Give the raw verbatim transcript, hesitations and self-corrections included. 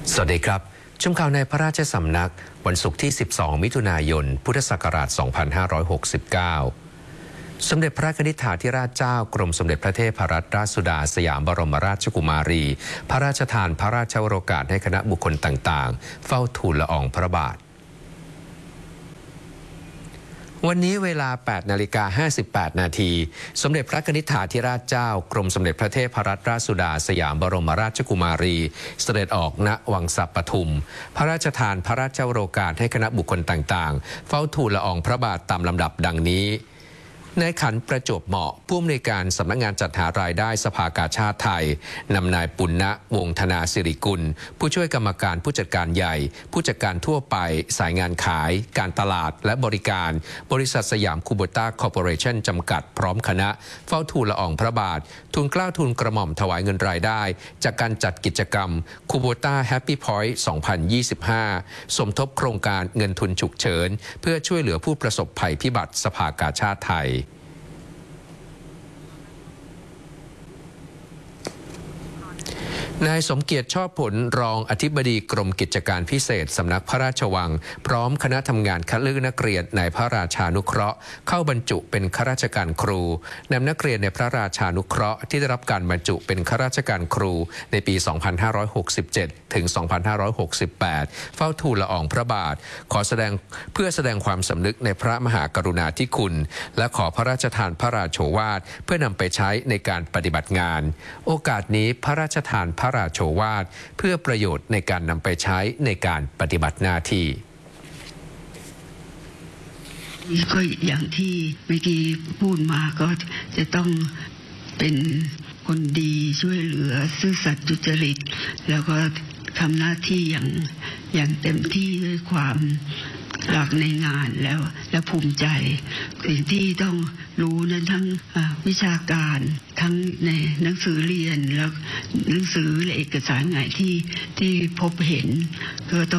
สวัสดีครับชมข่าวในพระราชสำนักวันศุกร์ที่สิบสองมิถุนายนพุทธศักราชสองพันห้าร้อยหกสิบเก้าสมเด็จพระนิธิถาธิราชเจ้ากรมสมเด็จพระเทพรัตนราชสุดาสยามบรมราชกุมารีพระราชทานพระราชวโรกาสให้คณะบุคคลต่างๆเฝ้าทูลละอองพระบาทวันนี้เวลา แปดนาฬิกาห้าสิบแปด นาทีสมเด็จพระนิธิถาธิราชเจ้ากรมสมเด็จพระเทพรัตนราชสุดาสยามบรมราชกุมารีเสด็จออกณวังสะปทุมพระราชทานพระราชวโรกาสให้คณะบุคคลต่างๆเฝ้าทูลละอองพระบาทตามลำดับดังนี้นายขันประจวบเหมาะผู้อำนวยการสำนักงานจัดหารายได้สภากาชาดไทยนำนายปุณณวงศ์ธนาสิริกุลผู้ช่วยกรรมการผู้จัดการใหญ่ผู้จัดการทั่วไปสายงานขายการตลาดและบริการบริษัทสยามคูโบต้าคอร์ปอเรชั่นจำกัดพร้อมคณะเฝ้าทูลละอองพระบาททูลเกล้าทูลกระหม่อมถวายเงินรายได้จากการจัดกิจกรรมคูโบต้าแฮปปี้พอยต์สองพันยี่สิบห้าสมทบโครงการเงินทุนฉุกเฉินเพื่อช่วยเหลือผู้ประสบภัยพิบัติสภากาชาดไทยนายสมเกียรติชอบผลรองอธิบดีกรมกิจการพิเศษสำนักพระราชวังพร้อมคณะทำงานคัดเลือกนักเรียนในพระราชานุเคราะห์เข้าบรรจุเป็นข้าราชการครูนำนักเรียนในพระราชานุเคราะห์ที่ได้รับการบรรจุเป็นข้าราชการครูในปี สองพันห้าร้อยหกสิบเจ็ด ถึง สองพันห้าร้อยหกสิบแปด เฝ้าทูลละอองพระบาทขอแสดงเพื่อแสดงความสำนึกในพระมหากรุณาธิคุณและขอพระราชทานพระราโชวาทเพื่อนำไปใช้ในการปฏิบัติงานโอกาสนี้พระราชทานพระราโชวาทเพื่อประโยชน์ในการนำไปใช้ในการปฏิบัติหน้าที่ก็อย่างที่เมื่อกี้พูดมาก็จะต้องเป็นคนดีช่วยเหลือซื่อสัตย์สุจริตแล้วก็ทำหน้าที่อย่างอย่างเต็มที่ด้วยความรักในงานแล้วและภูมิใจสิ่งที่ต้องรู้นั้นทั้งวิชาการทั้งในหนังสือเรียนแล้วหนังสือและเอกสารงานที่ที่พบเห็นก็ต้อง